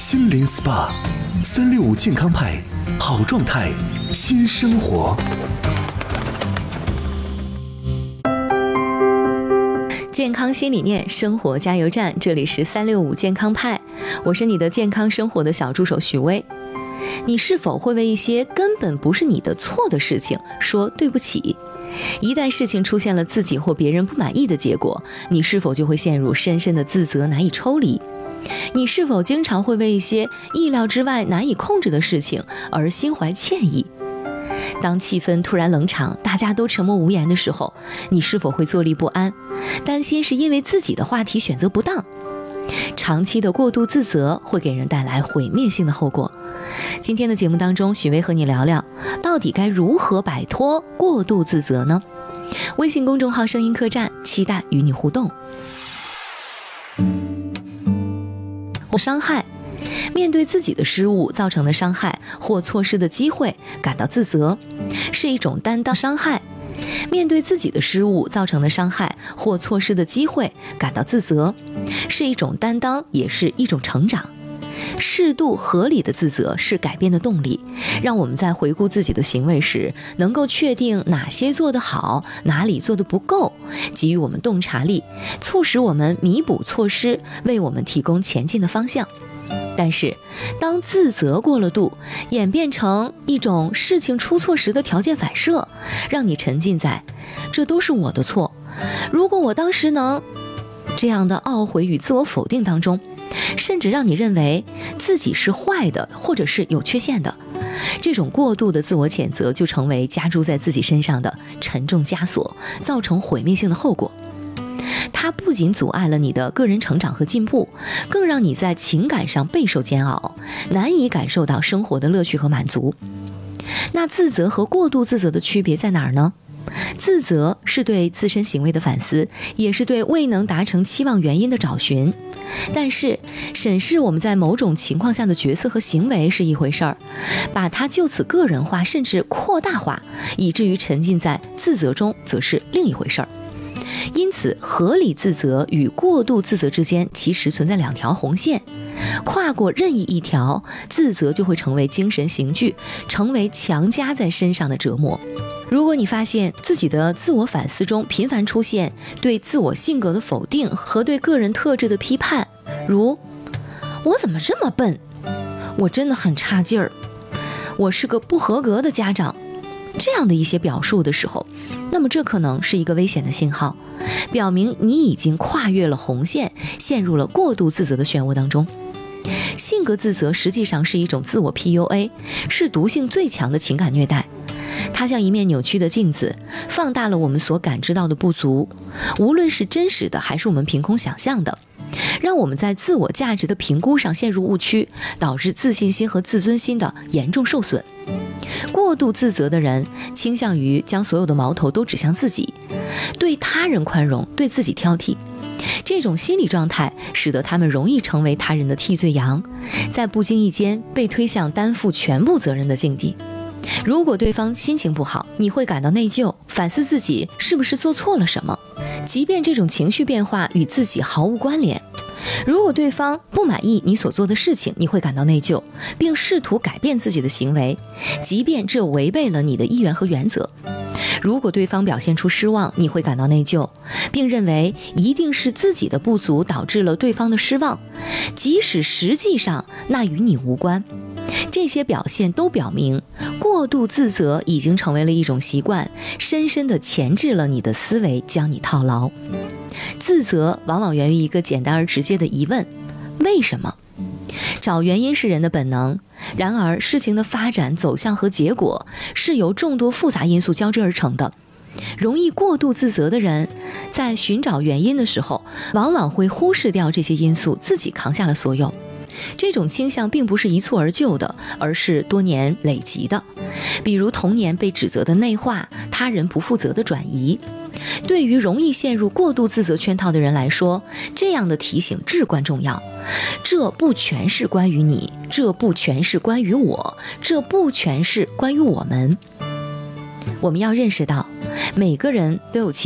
心灵 SPA，365健康派，好状态，新生活。 健康新理念，生活加油站，这里是365健康派，我是你的健康生活的小助手许巍。你是否会为一些根本不是你的错的事情说对不起？一旦事情出现了自己或别人不满意的结果，你是否就会陷入深深的自责，难以抽离？你是否经常会为一些意料之外难以控制的事情而心怀歉意？当气氛突然冷场，大家都沉默无言的时候，你是否会坐立不安，担心是因为自己的话题选择不当？长期的过度自责会给人带来毁灭性的后果。今天的节目当中，许巍和你聊聊，到底该如何摆脱过度自责呢？微信公众号声音客栈，期待与你互动。伤害，面对自己的失误造成的伤害或错失的机会感到自责，是一种担当；伤害，面对自己的失误造成的伤害或错失的机会感到自责，是一种担当，也是一种成长。适度合理的自责是改变的动力，让我们在回顾自己的行为时，能够确定哪些做得好，哪里做得不够，给予我们洞察力，促使我们弥补错失，为我们提供前进的方向。但是当自责过了度，演变成一种事情出错时的条件反射，让你沉浸在这都是我的错，如果我当时能这样的懊悔与自我否定当中，甚至让你认为自己是坏的，或者是有缺陷的。这种过度的自我谴责就成为加诸在自己身上的沉重枷锁，造成毁灭性的后果。它不仅阻碍了你的个人成长和进步，更让你在情感上备受煎熬，难以感受到生活的乐趣和满足。那自责和过度自责的区别在哪儿呢？自责是对自身行为的反思，也是对未能达成期望原因的找寻。但是审视我们在某种情况下的角色和行为是一回事儿，把它就此个人化甚至扩大化，以至于沉浸在自责中，则是另一回事儿。因此，合理自责与过度自责之间其实存在两条红线，跨过任意一条，自责就会成为精神刑具，成为强加在身上的折磨。如果你发现自己的自我反思中频繁出现对自我性格的否定和对个人特质的批判，如我怎么这么笨，我真的很差劲儿，我是个不合格的家长，这样的一些表述的时候，那么这可能是一个危险的信号，表明你已经跨越了红线，陷入了过度自责的漩涡当中。性格自责实际上是一种自我 PUA， 是毒性最强的情感虐待。它像一面扭曲的镜子，放大了我们所感知到的不足，无论是真实的还是我们凭空想象的，让我们在自我价值的评估上陷入误区，导致自信心和自尊心的严重受损。过度自责的人倾向于将所有的矛头都指向自己，对他人宽容，对自己挑剔。这种心理状态使得他们容易成为他人的替罪羊，在不经意间被推向担负全部责任的境地。如果对方心情不好，你会感到内疚，反思自己是不是做错了什么，即便这种情绪变化与自己毫无关联。如果对方不满意你所做的事情，你会感到内疚，并试图改变自己的行为，即便这违背了你的意愿和原则。如果对方表现出失望，你会感到内疚，并认为一定是自己的不足导致了对方的失望，即使实际上那与你无关。这些表现都表明，过度自责已经成为了一种习惯，深深地钳制了你的思维，将你套牢。自责往往源于一个简单而直接的疑问：为什么？找原因是人的本能，然而事情的发展走向和结果是由众多复杂因素交织而成的。容易过度自责的人，在寻找原因的时候，往往会忽视掉这些因素，自己扛下了所有。这种倾向并不是一蹴而就的，而是多年累积的。比如童年被指责的内化，他人不负责的转移。对于容易陷入过度自责圈套的人来说，这样的提醒至关重要。这不全是关于你，这不全是关于我，这不全是关于我们。我们要认识到，每个人都有其